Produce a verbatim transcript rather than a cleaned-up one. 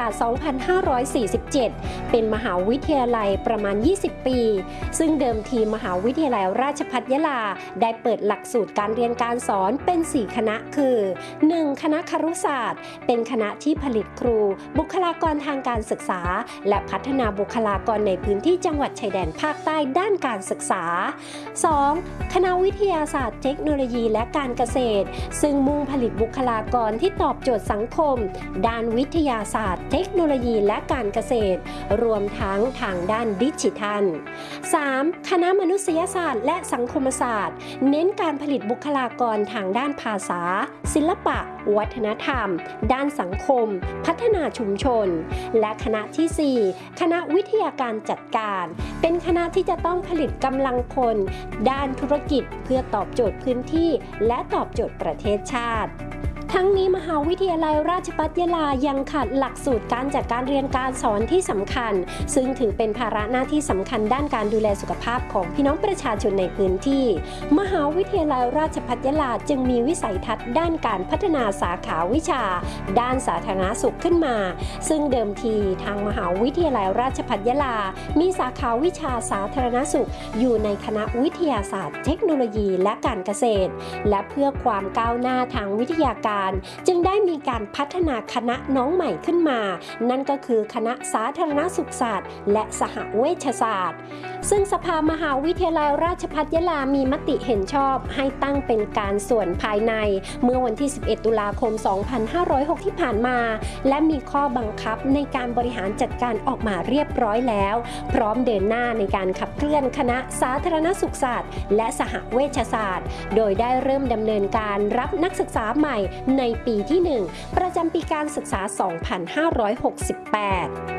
ศ สองพันห้าร้อยสี่สิบเจ็ด เป็นมหาวิทยาลัยประมาณ ยี่สิบ ปี ซึ่งเดิมทีมหาวิทยาลัยราชภัฏยะลาได้เปิดหลักสูตรการเรียนการสอนเป็น สี่ คณะคือ หนึ่ง คณะครุศาสตร์เป็นคณะที่ผลิตครูบุคลากรทางการศึกษาและพัฒนาบุคลากรในพื้นที่จังหวัดชายแดนภาคใต้ด้านการศึกษา สอง คณะวิทยาศาสตร์เทคโนโลยีและการเกษตรซึ่งมุ่งผลิตบุคลากรที่ตอบโจทย์สังคมด้านวิทยาศาสตร์เทคโนโลยีและการเกษตรรวมทั้งทางด้านดิจิทัล สาม คณะมนุษยศาสตร์และสังคมศาสตร์เน้นการผลิตบุคลากรทางด้านภาษาศิลปะวัฒนธรรมด้านสังคมพัฒนาชุมชนและคณะที่ สี่ คณะวิทยาการจัดการเป็นคณะที่จะต้องผลิตกำลังคนด้านธุรกิจเพื่อตอบโจทย์พื้นที่และตอบโจทย์ประเทศชาติทั้งนี้มหาวิทยาลัยราชภัฏยะลายังขาดหลักสูตรการจัดการเรียนการสอนที่สำคัญซึ่งถือเป็นภาระหน้าที่สำคัญด้านการดูแลสุขภาพของพี่น้องประชาชนในพื้นที่มหาวิทยาลัยราชภัฏยะลาจึงมีวิสัยทัศน์ด้านการพัฒนาสาขาวิชาด้านสาธารณสุขขึ้นมาซึ่งเดิมทีทางมหาวิทยาลัยราชภัฏยะลามีสาขาวิชาสาธารณสุขอยู่ในคณะวิทยาศาสตร์เทคโนโลยีและการเกษตรและเพื่อความก้าวหน้าทางวิทยาการจึงได้มีการพัฒนาคณะน้องใหม่ขึ้นมานั่นก็คือคณะสาธารณสุขศาสตร์และสหเวชศาสตร์ซึ่งสภามหาวิทยาลัยราชภัฏยะลามีมติเห็นชอบให้ตั้งเป็นการส่วนภายในเมื่อวันที่ สิบเอ็ด ตุลาคม สองพันห้าร้อยหก ที่ผ่านมาและมีข้อบังคับในการบริหารจัดการออกมาเรียบร้อยแล้วพร้อมเดินหน้าในการขับเคลื่อนคณะสาธารณสุขศาสตร์และสหเวชศาสตร์โดยได้เริ่มดำเนินการรับนักศึกษาใหม่ในปีที่ หนึ่ง ประจำปีการศึกษา สองพันห้าร้อยหกสิบแปด